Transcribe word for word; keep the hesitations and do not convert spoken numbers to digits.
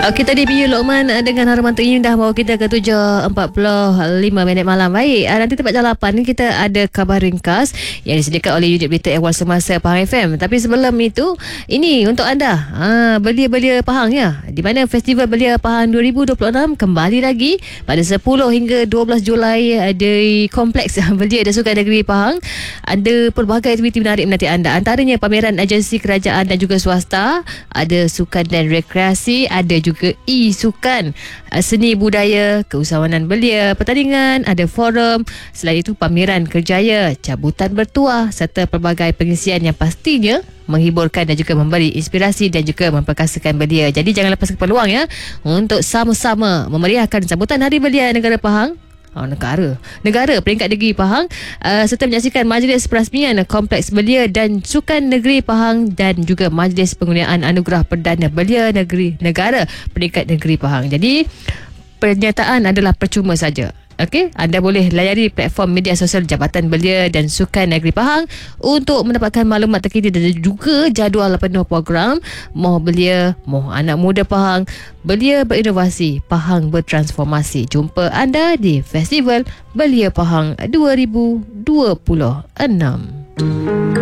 Okey, tadi Piyu Lokman dengan Haraman Tok Indah bawa kita ke tujuh empat puluh lima minit malam. Baik, nanti tempat jam lapan ni kita ada khabar ringkas yang disediakan oleh unit berita Ehwal Semasa Pahang F M. Tapi sebelum itu, ini untuk anda, ha, belia-belia Pahang ya, di mana Festival Belia Pahang dua ribu dua puluh enam kembali lagi pada sepuluh hingga dua belas Julai di Kompleks Belia dan Sukan Negeri Pahang. Ada pelbagai aktiviti menarik menanti anda. Antaranya pameran agensi kerajaan dan juga swasta, ada sukan dan rekreasi, ada juga juga e-sukan, seni budaya, keusahawanan belia, pertandingan, ada forum. Selain itu pameran kerjaya, cabutan bertuah serta pelbagai pengisian yang pastinya menghiburkan dan juga memberi inspirasi dan juga memperkasakan belia. Jadi jangan lepaskan peluang ya untuk sama-sama memeriahkan sambutan Hari Belia Negara Pahang. Oh, negara negara peringkat negeri Pahang, uh, serta menyaksikan majlis perasmian Kompleks Belia dan Sukan Negeri Pahang dan juga majlis penggunaan anugerah Perdana Belia Negeri Negara peringkat negeri Pahang. Jadi pernyataan adalah percuma saja. Okey, anda boleh layari platform media sosial Jabatan Belia dan Sukan Negeri Pahang untuk mendapatkan maklumat terkini dan juga jadual penuh program Moh Belia, Moh Anak Muda Pahang. Belia berinovasi, Pahang bertransformasi. Jumpa anda di Festival Belia Pahang dua ribu dua puluh enam.